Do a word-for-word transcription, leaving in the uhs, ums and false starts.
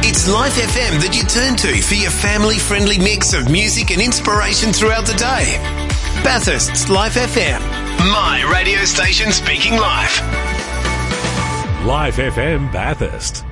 It's Life F M that you turn to for your family-friendly mix of music and inspiration throughout the day. Bathurst's Life F M. My radio station speaking life. Life F M Bathurst.